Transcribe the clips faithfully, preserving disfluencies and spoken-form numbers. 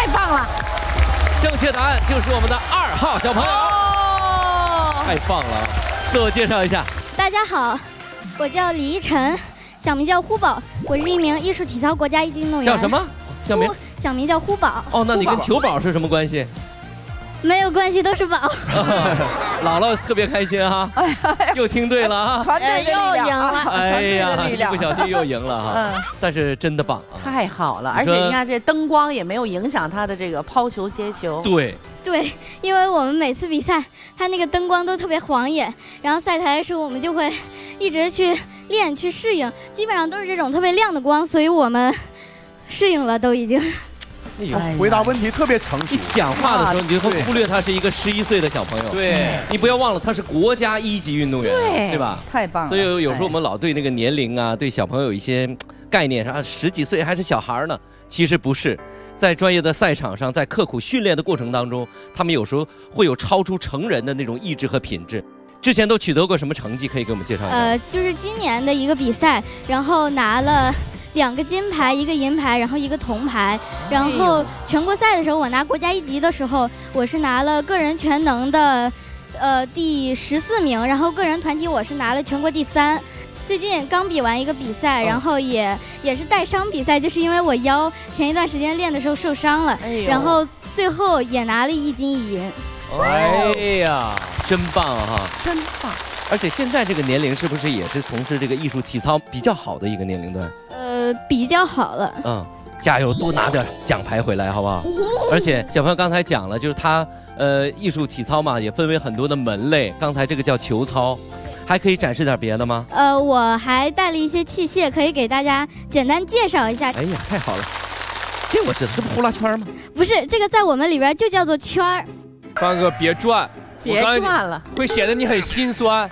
太棒了！ 正确答案就是我们的二号小朋友。哦，太棒了！自我介绍一下。 大家好，我叫李依晨，小名叫呼宝，我是一名艺术体操国家一级运动员。 叫什么？小名？ 小名叫呼宝。 哦，那你跟球宝是什么关系？ 没有关系，都是宝。 姥姥特别开心哈，又听对了啊， 团队又赢了。 哎呀，一不小心又赢了哈。嗯，但是真的棒啊， 太好了！而且你看这灯光也没有影响他的这个抛球接球。 对对，因为我们每次比赛，他那个灯光都特别晃眼，然后赛台的时候我们就会一直去练去适应，基本上都是这种特别亮的光，所以我们适应了都已经。 哎，回答问题特别成熟。 一讲话的时候，你就会忽略他是一个十一岁的小朋友。对，你不要忘了他是国家一级运动员， 对， 对吧？ 太棒了。 所以有时候我们老对那个年龄啊，对小朋友有一些概念，啊，十几岁还是小孩呢？其实不是，在专业的赛场上，在刻苦训练的过程当中，他们有时候会有超出成人的那种意志和品质。之前都取得过什么成绩？可以给我们介绍一下？ 呃，就是今年的一个比赛，然后拿了两个金牌，一个银牌，然后一个铜牌。然后全国赛的时候，我拿国家一级的时候，我是拿了个人全能的，呃，第十四名。然后个人团体我是拿了全国第三。最近刚比完一个比赛，然后也也是带伤比赛，就是因为我腰前一段时间练的时候受伤了，然后最后也拿了一金一银。 哎呀，真棒哈！ 真棒！ 而且现在这个年龄是不是也是从事这个艺术体操比较好的一个年龄段？ 呃，比较好了。 嗯，加油，多拿点奖牌回来，好不好？而且小朋友刚才讲了，就是他呃艺术体操嘛，也分为很多的门类。刚才这个叫球操，还可以展示点别的吗？ 呃，我还带了一些器械，可以给大家简单介绍一下。 哎呀，太好了！这我知道，这不呼啦圈吗？ 不是，这个在我们里边就叫做圈儿。 范哥，别转， 别转了， 会显得你很心酸。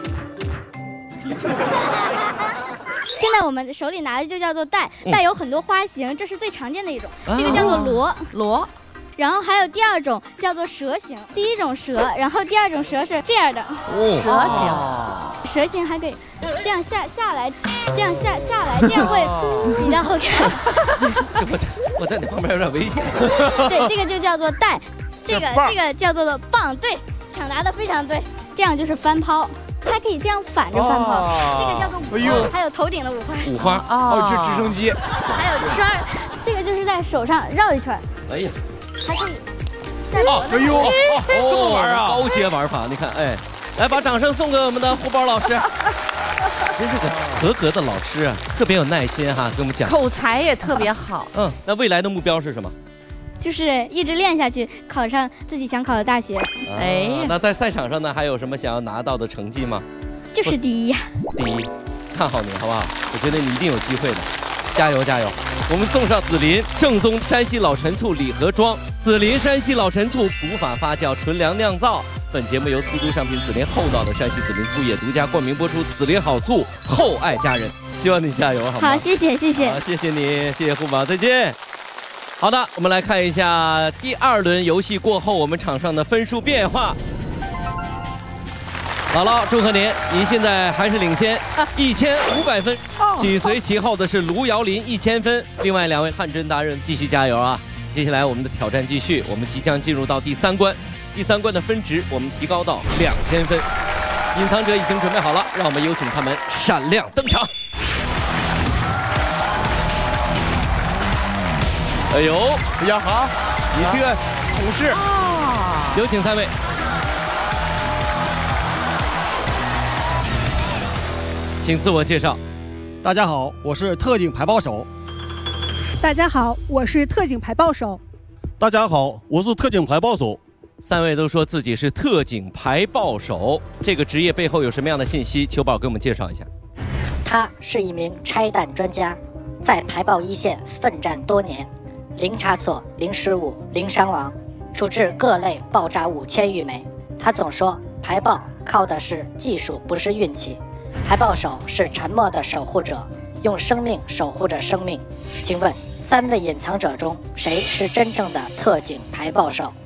现在我们手里拿的就叫做带，带有很多花型，这是最常见的一种，这个叫做螺螺。 然后还有第二种叫做蛇形，第一种蛇，然后第二种蛇是这样的， 蛇形，蛇形还可以这样下下来，这样下下来，这样会比较好看。 我我在你旁边有点危险。 对，这个就叫做带。这个这个叫做棒，对，抢答的非常对，这样就是翻抛，还可以这样反着翻抛，哦、这个叫做五花，还有头顶的五花， 五花哦，这直升机， 还有圈儿，这个就是在手上绕一圈，哎呀，还可以， 哦，哎呦，哦、这么玩啊， 高阶玩法，你看，哎，来把掌声送给我们的胡宝老师，真是个合格的老师啊，特别有耐心哈，给我们讲， 口才也特别好， 嗯，那未来的目标是什么？ 就是一直练下去，考上自己想考的大学。 哎、啊，那在赛场上呢，还有什么想要拿到的成绩吗？ 就是第一呀！ 第一，看好你好不好？我觉得你一定有机会的，加油加油！我们送上紫林正宗山西老陈醋礼盒装，紫林山西老陈醋古法发酵，纯粮酿造。本节目由粗都商品紫林厚道的山西紫林醋业独家冠名播出，紫林好醋，厚爱家人。希望你加油好吗？ 好，谢谢谢谢， 好，谢谢你，谢谢胡宝，再见。好的，我们来看一下第二轮游戏过后我们场上的分数变化。姥姥，祝贺您，您现在还是领先一千五百分，紧随其后的是卢瑶林一千分，另外两位汉真达人继续加油啊！接下来我们的挑战继续，我们即将进入到第三关，第三关的分值我们提高到两千分。隐藏者已经准备好了，让我们有请他们闪亮登场。哎呦， 比较好，你这个thủ势， 有请三位。请自我介绍。 大家好，我是特警排爆手。 大家好，我是特警排爆手。 大家好，我是特警排爆手。 三位都说自己是特警排爆手，这个职业背后有什么样的信息？球宝给我们介绍一下。 他是一名拆弹专家，在排爆一线奋战多年。零差错、零失误、零伤亡，处置各类爆炸物千余枚。他总说，排爆靠的是技术，不是运气。排爆手是沉默的守护者，用生命守护着生命。请问，三位隐藏者中，谁是真正的特警排爆手？